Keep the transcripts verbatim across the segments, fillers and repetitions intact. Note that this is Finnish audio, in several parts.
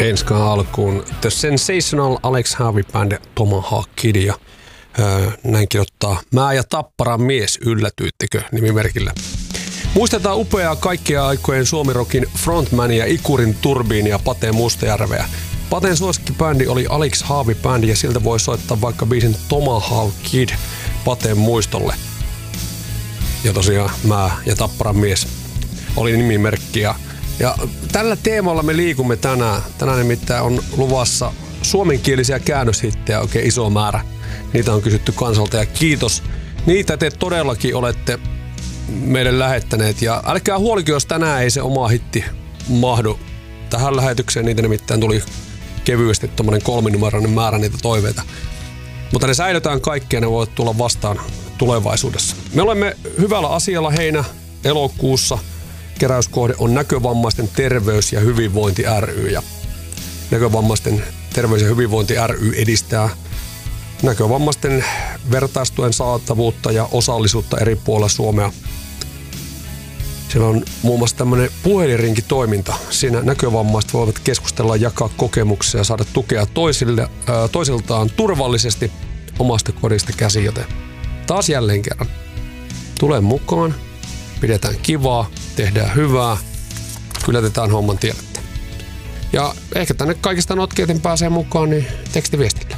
Enskaan alkuun The Sensational Alex Harvey Band, Tomahawk Kid ja öö, näin kirjoittaa Mä ja Tapparan mies, yllätyittekö nimimerkillä. Muistetaan upeaa kaikkien aikojen suomirokin frontmania Ikurin Turbiinia Pate Mustajärveä. Paten suosikkibändi oli Alex Harvey Band ja siltä voi soittaa vaikka biisin Tomahawk Kid Paten muistolle. Ja tosiaan Mä ja Tapparan mies oli nimimerkki. Ja, ja tällä teemalla me liikumme tänään. Tänään nimittäin on luvassa suomenkielisiä käännöshittejä oikein iso määrä. Niitä on kysytty kansalta ja kiitos. Niitä te todellakin olette meille lähettäneet. Ja älkää huolikin, jos tänään ei se oma hitti mahdu tähän lähetykseen. Niitä nimittäin tuli kevyesti tommonen kolminumeroinen määrä niitä toiveita. Mutta ne säilytään kaikki ja ne voivat tulla vastaan tulevaisuudessa. Me olemme hyvällä asialla heinä elokuussa. Keräyskohde on Näkövammaisten terveys- ja hyvinvointi ry. Ja Näkövammaisten terveys- ja hyvinvointi ry edistää näkövammaisten vertaistuen saatavuutta ja osallisuutta eri puolilla Suomea. Siellä on muun muassa tämmöinen puhelinrinkitoiminta. Siinä näkövammaiset voivat keskustella, jakaa kokemuksia ja saada tukea toisille, ää, toisiltaan turvallisesti omasta kodista käsin. Joten taas jälleen kerran tule mukaan, pidetään kivaa, tehdään hyvää, kylätetään homman tiedettä. Ja ehkä tänne kaikista notkeiten pääsee mukaan, niin tekstiviestillä.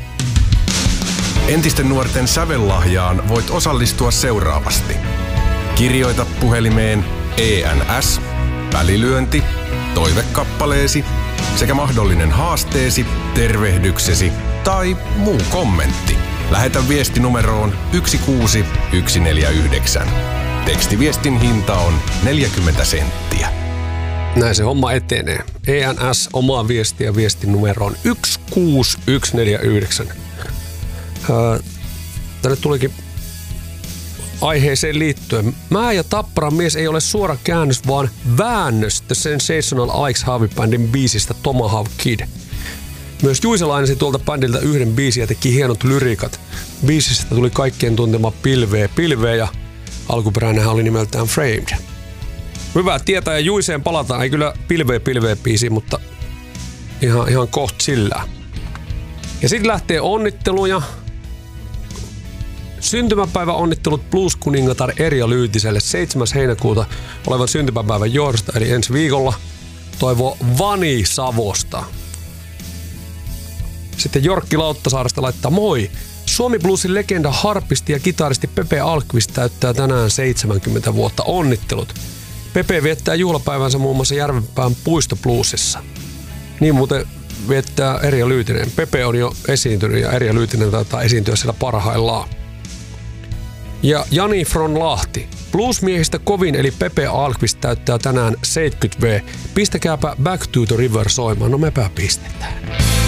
Entisten nuorten sävellahjaan voit osallistua seuraavasti. Kirjoita puhelimeen E N S, välilyönti, toivekappaleesi sekä mahdollinen haasteesi, tervehdyksesi tai muu kommentti. Lähetä viesti numeroon yksi kuusi yksi neljä yhdeksän. Tekstiviestin hinta on neljäkymmentä senttiä. Näin se homma etenee. E N S, omaa viestiä, viestin numeroon yksi kuusi yksi neljä yhdeksän. Öö, tänne tulikin aiheeseen liittyen. Mä ja Tapparan mies ei ole suora käännös, vaan väännös The Sensational Alex Harvey Bandin biisistä Tomahawk Kid. Myös Juise lainasi tuolta bändiltä yhden biisin ja teki hienot lyrikat. Biisistä tuli kaikkien tuntema Pilveä Pilveä ja alkuperäinenhän oli nimeltään Framed. Hyvä tietää ja Juiseen palataan. Ei kyllä Pilveä Pilveä biisi, mutta ihan, ihan koht sillä. Ja sitten lähtee onnitteluja. Syntymäpäivä onnittelut blues-kuningatar Erja Lyytiselle seitsemäs heinäkuuta olevan syntymäpäivän johdosta, eli ensi viikolla. Toivoo Vani Savosta. Sitten Jorkki Lauttasaaresta laittaa moi. Suomi Bluesin legenda, harpisti ja kitaristi Pepe Alkvist täyttää tänään seitsemänkymmentä vuotta. Onnittelut. Pepe viettää juhlapäivänsä muun muassa Järvenpään puistobluesissa. Niin muuten viettää Erja Lyytinen. Pepe on jo esiintynyt ja Erja Lyytinen taitaa esiintyä siellä parhaillaan. Ja Jani from Lahti. Bluesmiehistä kovin eli Pepe Alkvist täyttää tänään seitsemänkymmentä vuotta. Pistäkääpä Back to the River soimaan. No mepä pistetään.